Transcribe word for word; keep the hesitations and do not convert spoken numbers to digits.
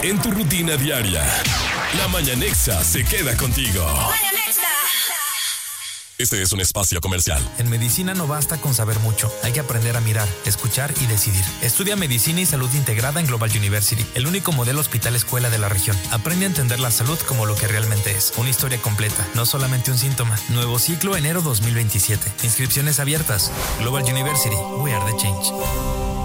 en tu rutina diaria. La Mañanexa se queda contigo. Este es un espacio comercial. En medicina no basta con saber mucho. Hay que aprender a mirar, escuchar y decidir. Estudia Medicina y Salud Integrada en Global University, el único modelo hospital escuela de la región. Aprende a entender la salud como lo que realmente es. Una historia completa, no solamente un síntoma. Nuevo ciclo enero dos mil veintisiete. Inscripciones abiertas. Global University. We are the change.